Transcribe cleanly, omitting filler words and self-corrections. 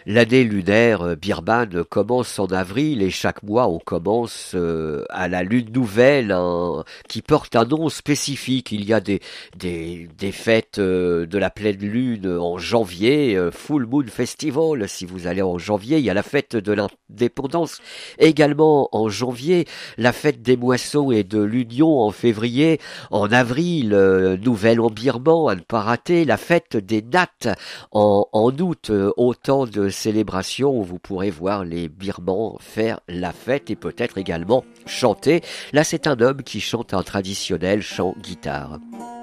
L'année lunaire birmane commence en avril et chaque mois on commence à la lune nouvelle qui porte un nom spécifique. Il y a des fêtes de la pleine lune en janvier, Full Moon Festival si vous allez en janvier. Il y a la fête de l'indépendance également en janvier, la fête des moissons et de l'union en février, en avril, Nouvelle en birman à ne pas rater, la fête des nattes en août, autant de célébrations où vous pourrez voir les Birmans faire la fête et peut-être également chanter. Là, c'est un homme qui chante un traditionnel chant guitare.